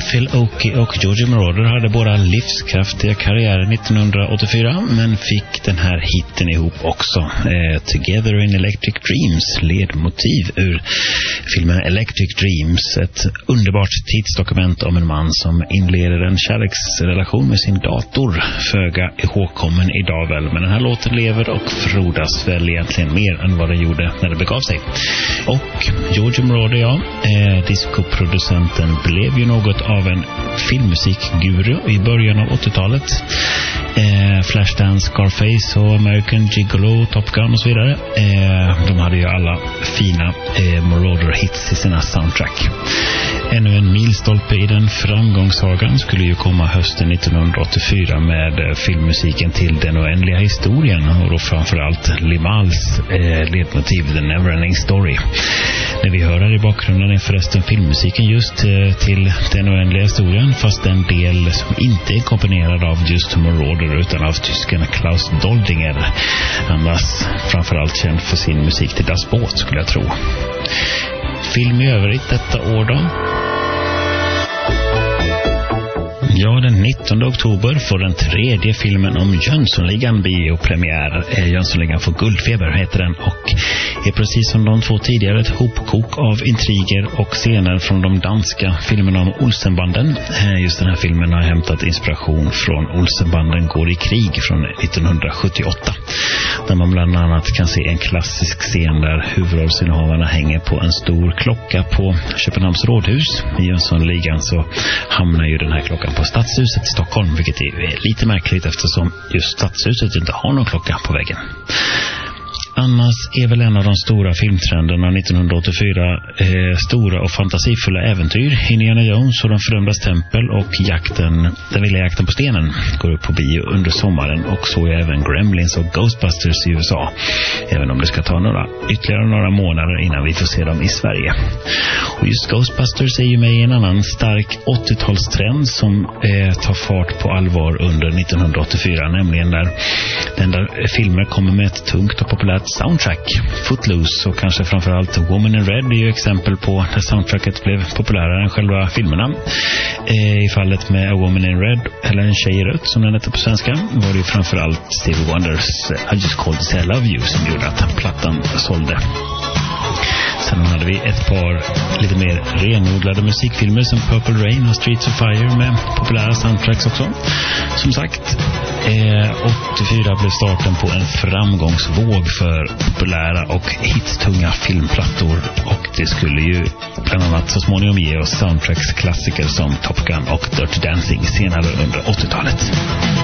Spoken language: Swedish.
Phil Oakey och Georgie Moroder hade båda livskraftiga karriärer 1984, men fick den här hitten ihop också. Together in Electric Dreams, ledmotiv ur filmen Electric Dreams, ett underbart tidsdokument om en man som inleder en kärleksrelation med sin dator. Föga ihågkommen idag väl, men den här låten lever och frodas väl egentligen mer än vad den gjorde när det begav sig. Och Georgie Moroder, discoproducenten, blev ju något av en filmmusikguru i början av 80-talet. Flashdance, Scarface och American Gigolo, Top Gun och så vidare. De hade ju alla fina Moroder-hits i sina soundtrack. Ännu en milstolpe i den framgångssagan skulle ju komma hösten 1984 med filmmusiken till Den oändliga historien, och då framförallt Limals ledmotiv The Neverending Story. Det vi hör här i bakgrunden är förresten filmmusiken just till Den oändliga historien, fast den del som inte är komponerad av just Moroder utan av tysken Klaus Doldinger, annars framförallt känd för sin musik till Das Boot, skulle jag tro. Film i övrigt detta år då? Ja, den 19 oktober får den tredje filmen om Jönssonligan biopremiär. Jönssonligan får guldfeber heter den, och är precis som de två tidigare ett hopkok av intriger och scener från de danska filmerna om Olsenbanden. Just den här filmen har hämtat inspiration från Olsenbanden går i krig från 1978. Där man bland annat kan se en klassisk scen där huvudrollsinnehavarna hänger på en stor klocka på Köpenhamns rådhus. I Jönssonligan så hamnar ju den här klockan på Stadshuset i Stockholm, vilket är lite märkligt eftersom just Stadshuset inte har någon klocka på väggen. Annars är väl en av de stora filmtrenderna 1984 stora och fantasifulla äventyr. Indiana Jones och de fördömdas tempel och Den vilda jakten på stenen går upp på bio under sommaren, och så är även Gremlins och Ghostbusters i USA. Även om det ska ta ytterligare några månader innan vi får se dem i Sverige. Och just Ghostbusters är ju med i en annan stark 80-talstrend som tar fart på allvar under 1984, nämligen där filmer kommer med ett tungt och populärt soundtrack. Footloose och kanske framförallt Woman in Red är ju exempel på där soundtracket blev populärare än själva filmerna. I fallet med A Woman in Red, eller En tjej i rött som den heter på svenska, var det ju framförallt Stevie Wonders I Just Called to Say I Love You som gjorde att plattan sålde. Sen hade vi ett par lite mer renodlade musikfilmer som Purple Rain och Streets of Fire med populära soundtracks också. Som sagt, 84 blev starten på en framgångsvåg för populära och hittunga filmplattor, och det skulle ju bland annat så småningom ge oss soundtracks klassiker som Top Gun och Dirty Dancing senare under 80-talet.